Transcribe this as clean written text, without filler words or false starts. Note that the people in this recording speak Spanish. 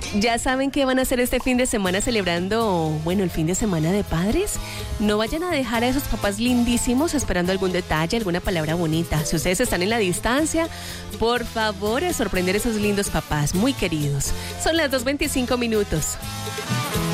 ¿Ya saben qué van a hacer este fin de semana celebrando, bueno, el fin de semana de padres? No vayan a dejar a esos papás lindísimos esperando algún detalle, alguna palabra bonita. Si ustedes están en la distancia, por favor, a sorprender a esos lindos papás, muy queridos. Son las 2:25 minutos.